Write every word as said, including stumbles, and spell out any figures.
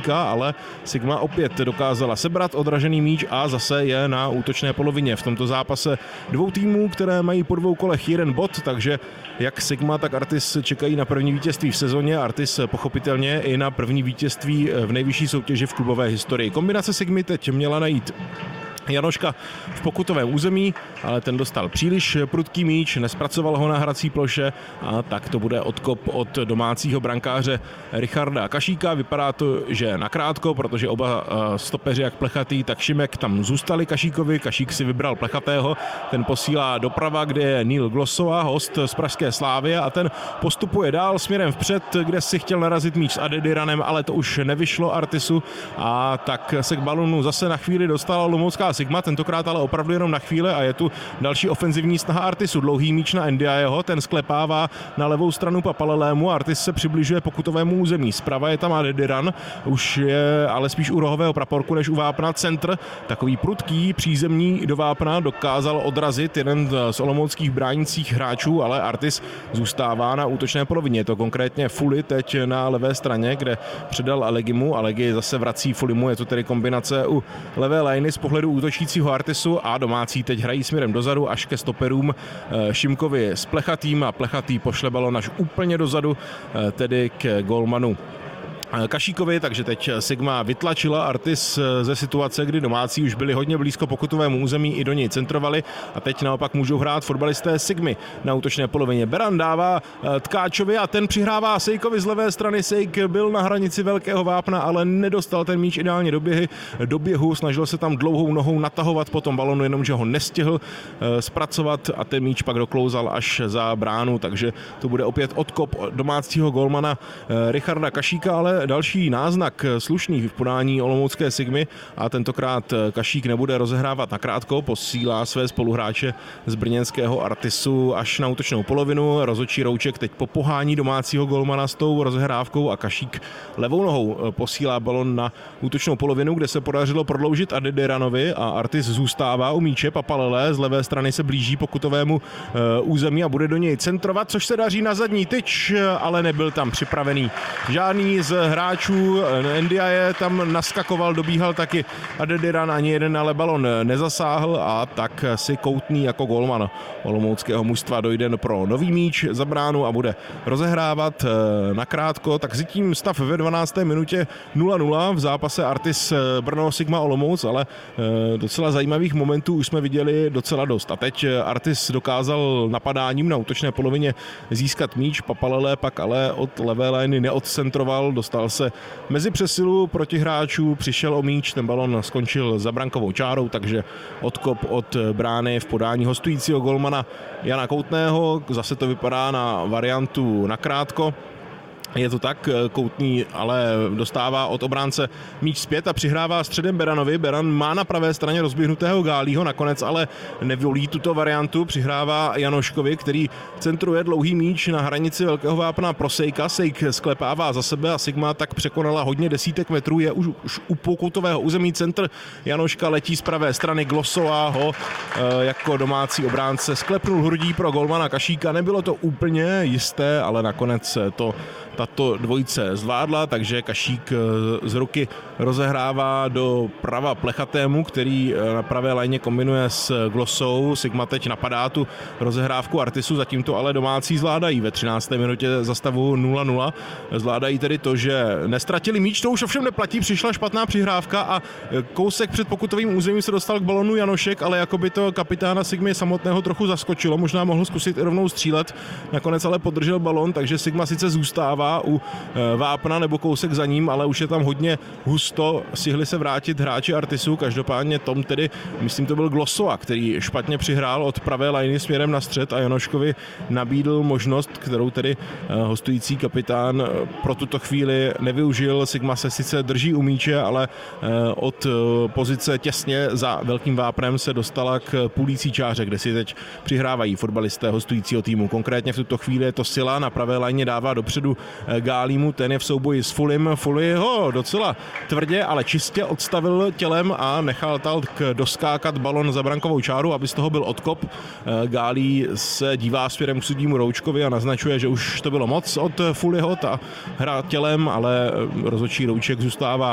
Kašíka, ale Sigma opět dokázala sebrat odražený míč a zase je na útočné polovině v tomto zápase dvou týmů, které mají po dvou kolech jeden bod, takže jak Sigma, tak Artis čekají na první vítězství v sezóně. Artis pochopitelně i na první vítězství v nejvyšší soutěži v klubové historii. Kombinace Sigmy teď měla najít Janoška v pokutovém území, ale ten dostal příliš prudký míč, nespracoval ho na hrací ploše a tak to bude odkop od domácího brankáře Richarda Kašíka. Vypadá to, že nakrátko, protože oba stopeři, jak Plechatý, tak Šimek tam zůstali Kašíkovi. Kašík si vybral Plechatého, ten posílá doprava, kde je Neil Glossova, host z pražské Slávie, a ten postupuje dál směrem vpřed, kde si chtěl narazit míč s Adediranem, ale to už nevyšlo Artisu a tak se k balonu zase na chvíli dostala olomoucká Sigma, tentokrát ale opravdu jenom na chvíli a je tu další ofenzivní snaha Artisu. Dlouhý míč na Ndiayeho, ten sklepává na levou stranu Papalelému, Artis se přibližuje pokutovému území. Zprava je tam Adediran, už je ale spíš u rohového praporku než u vápna. Centr, takový prudký přízemní do vápna, dokázal odrazit jeden z olomouckých bránících hráčů, ale Artis zůstává na útočné polovině. Je to konkrétně Fuli teď na levé straně, kde předal Alegimu. Alegi zase vrací Fulimu, je to tedy kombinace u levé lajny z pohledu útočícího Artisu a domácí teď hrají směrem dozadu až ke stoperům Šimkovi s Plechatým a Plechatý pošle balon až úplně dozadu, tedy k golmanu Kašíkovi, takže teď Sigma vytlačila Artis ze situace, kdy domácí už byli hodně blízko pokutovému území, i do něj centrovali a teď naopak můžou hrát fotbalisté Sigmy na útočné polovině. Beran dává Tkáčovi a ten přihrává Sejkovi z levé strany. Sejk byl na hranici velkého vápna, ale nedostal ten míč ideálně do, běhy, do běhu, snažil se tam dlouhou nohou natahovat po tom balonu, jenomže ho nestihl zpracovat a ten míč pak doklouzal až za bránu, takže to bude opět odkop domácího golmana Richarda Kašíka, ale další náznak slušný v podání olomoucké Sigmy a tentokrát Kašík nebude rozehrávat nakrátko, posílá své spoluhráče z brněnského Artisu až na útočnou polovinu. Rozhodčí Rouček teď popohání domácího golmana s tou rozehrávkou a Kašík levou nohou posílá balon na útočnou polovinu, kde se podařilo prodloužit Adediranovi a Artis zůstává u míče. Papalele z levé strany se blíží pokutovému území a bude do něj centrovat, což se daří na zadní tyč, ale nebyl tam připravený žádný z hráčů. Ndiaye tam naskakoval, dobíhal taky Adediran, ani jeden ale balon nezasáhl a tak si Koutný jako golman olomouckého mužstva dojde pro nový míč za bránu a bude rozehrávat nakrátko. Tak zatím stav ve dvanácté minutě nula nula v zápase Artis Brno Sigma Olomouc, ale docela zajímavých momentů už jsme viděli docela dost. A teď Artis dokázal napadáním na útočné polovině získat míč, Papalele pak ale od levé lajny neodcentroval, dostal se mezi přesilu protihráčů, přišel o míč, ten balon skončil za brankovou čárou, takže odkop od brány v podání hostujícího golmana Jana Koutného. Zase to vypadá na variantu nakrátko. Je to tak, Koutný ale dostává od obránce míč zpět a přihrává středem Beranovi. Beran má na pravé straně rozběhnutého Gálího, nakonec ale nevolí tuto variantu, přihrává Janoškovi, který centruje dlouhý míč na hranici velkého vápna pro Sejka. Sejk sklepává za sebe a Sigma tak překonala hodně desítek metrů, je už, už u pokutového území. Centr Janoška letí z pravé strany, Glossova ho e, jako domácí obránce sklepnul hrudí pro golmana Kašíka. Nebylo to úplně jisté, ale nakonec to tato dvojice zvládla, takže Kašík z ruky rozehrává do prava Plechatému, který na pravé lajně kombinuje s Glossou. Sigma teď napadá tu rozehrávku Artisu, zatím to ale domácí zvládají ve třinácté minutě za stavu nula nula. Zvládají tedy to, že nestratili míč, to už ovšem neplatí, přišla špatná přihrávka a kousek před pokutovým územím se dostal k balonu Janošek, ale jako by to kapitána Sigmy samotného trochu zaskočilo, možná mohl zkusit i rovnou střílet, nakonec ale podržel balon, takže Sigma sice zůstává u vápna nebo kousek za ním, ale už je tam hodně husto, stihli se vrátit hráči Artisu, každopádně Tom tedy, myslím to byl Glossova, který špatně přihrál od pravé lajny směrem na střed a Janoškovi nabídl možnost, kterou tedy hostující kapitán pro tuto chvíli nevyužil. Sigma se sice drží u míče, ale od pozice těsně za velkým vápnem se dostala k půlící čáře, kde si teď přihrávají fotbalisté hostujícího týmu. Konkrétně v tuto chvíli je to Sila, na pravé lajně dává dopředu Gálímu, ten je v souboji s Fulim. Fuli ho docela tvrdě, ale čistě odstavil tělem a nechal tak doskákat balon za brankovou čáru, aby z toho byl odkop. Gálí se dívá směrem k sudímu Roučkovi a naznačuje, že už to bylo moc od Fuliho, ta hra tělem, ale rozhodčí Rouček zůstává